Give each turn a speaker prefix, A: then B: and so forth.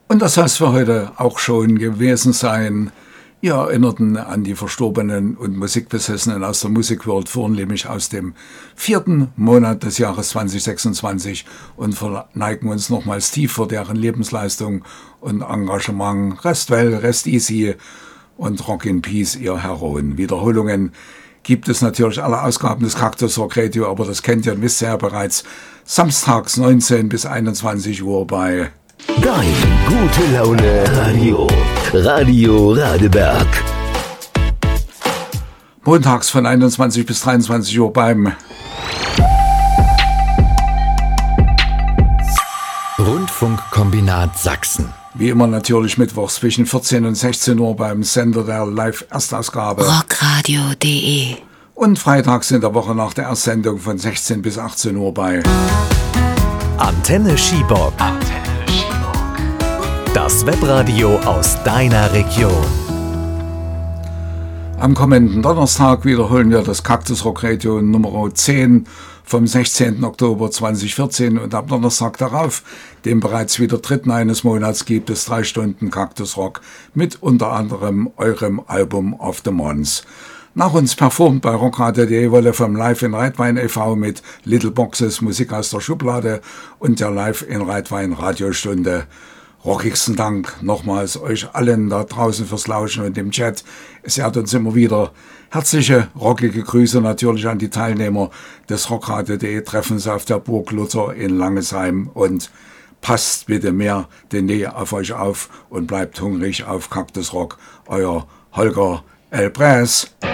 A: Und das soll es für heute auch schon gewesen sein. Wir erinnerten an die Verstorbenen und Musikbesessenen aus der Musikwelt, vornehmlich aus dem 4. Monat des Jahres 2026 und verneigen uns nochmals tief vor deren Lebensleistung und Engagement. Rest well, rest easy und Rock in Peace, ihr Heroen. Wiederholungen gibt es natürlich alle Ausgaben des Cactus Rock Radio, aber das kennt ihr und wisst ihr ja bereits. Samstags 19 bis 21 Uhr bei
B: Dein gute Laune Radio. Radio Radeberg.
A: Montags von 21 bis 23 Uhr beim
C: Rundfunkkombinat Sachsen.
A: Wie immer natürlich mittwochs zwischen 14 und 16 Uhr beim Sender der Live-Erstausgabe
D: rockradio.de
A: und freitags in der Woche nach der Erstsendung von 16 bis 18 Uhr bei
C: Antenne Schiebock. Das Webradio aus deiner Region.
A: Am kommenden Donnerstag wiederholen wir das Cactus Rock Radio Nummer 10 vom 16. Oktober 2014 und am Donnerstag darauf, dem bereits wieder dritten eines Monats, gibt es 3 Stunden Cactus Rock mit unter anderem eurem Album of the Month. Nach uns performt bei rockradio.de Wolle vom Live in Reitwein e.V. mit Little Boxes Musik aus der Schublade und der Live in Reitwein Radiostunde. Rockigsten Dank nochmals euch allen da draußen fürs Lauschen und im Chat. Es ehrt uns immer wieder. Herzliche, rockige Grüße natürlich an die Teilnehmer des rockradio.de Treffens auf der Burg Luther in Langesheim und passt bitte mehr denn je auf euch auf und bleibt hungrig auf Cactus Rock. Euer Holger Elpress.